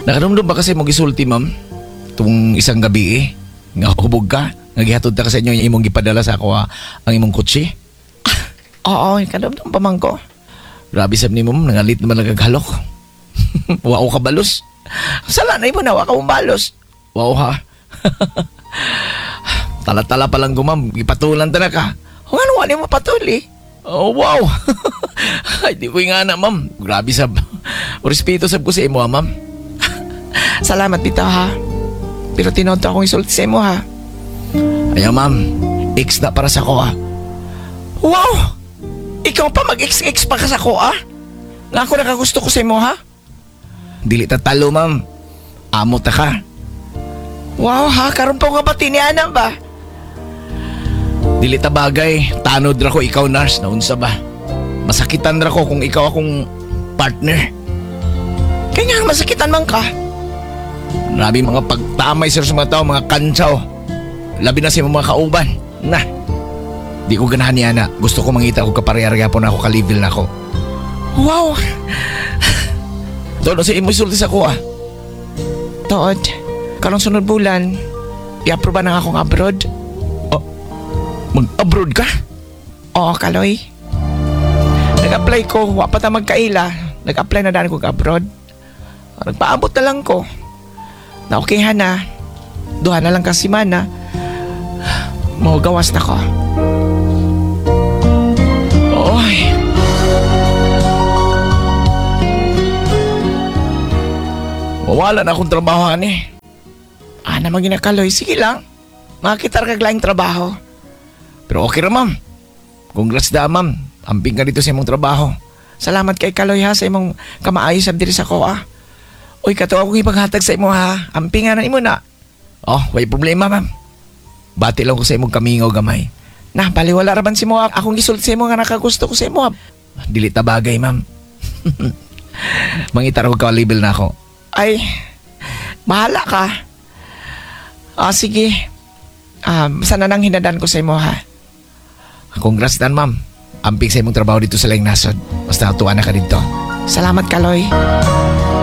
Nakanumdum ba kasi mo gisulti, ma'am? Itong isang gabi eh. Nga hubog ka. Nga gihatod ta ka sa inyo yung imong gipadala sa ako ang imong kutsi. Oo, kanumdum pa man ko. Grabe sab ni ma'am, nangalit naman nagaghalok. Wow ka balos. Sala na mo na, waka mong balos. Wow ha. Tala-tala pa lang ko, ma'am. Ipatulan ta na ka. Kung ano wala mo patuli. Oh, wow. Ay, di ko nga na, ma'am. Grabe sab. Respeto sab ko sa imo, ma'am. Salamat dito ha. Pero tinonto akong isulti sa imo ha. Ayaw, ma'am. X na para sa ko, ha. Wow! Ikaw pa mag-X pa ka sa ko, ha? Nga ako nakagusto ko sa imo, ha? Dili ta talo, ma'am. Amo ta ka. Wow, ha? Karon pa nga ba tinianan ba? Dili ta bagay. Tanod ra ko ikaw, nurse. Naunsa ba? Masakitan ra ko kung ikaw akong partner. Kaya nga masakitan man ka. Grabe mga pagtamay sir sa mga tao, mga kantsaw. Labi na sa mga kauban. Na. Di ko ganahan niya na. Gusto ko mangita ko kaparehara po na ako ka-level na ako. Wow! Doon sa imo isulti sa ko, ah. Tood, karong sunod bulan, i-approve na akong abroad. Oh, mag-abroad ka? Oo, Kaloy. Nag-apply ko, wa pa ta magkaila. Nag-apply na daan ko abroad. Nagpaabot na lang ko. Na okayhan na. Duha na lang kasi mana. Gawas na ko. Oy. Wala na akong trabaho, ani. Na magina Kaloy, sige lang. Makakita ka lang trabaho. Pero okay ra, ma'am. Congrats da, ma'am. Amping ka dito sa imong trabaho. Salamat kay Kaloy ha sa imong kamaayos sa diri sa ko ah. Uy, kato akong ipaghatag sa imo ha. Amping nga na imo na. Oh, may problema, ma'am. Bati lang ko sa imong kamingaw gamay. Nah, baliwala raman si mo akong gisulti sa imo nga nakagusto ko sa imo. Dili ta bagay, ma'am. Mangitar ko ka-label na ako. Ay, bahala ka. Sige. Sana nang hinadan ko sa imo ha. Congrats dan, ma'am. Amping sa imong trabaho dito sa Laing Nasod. Basta natuwa na ka dito. Salamat, Kaloy.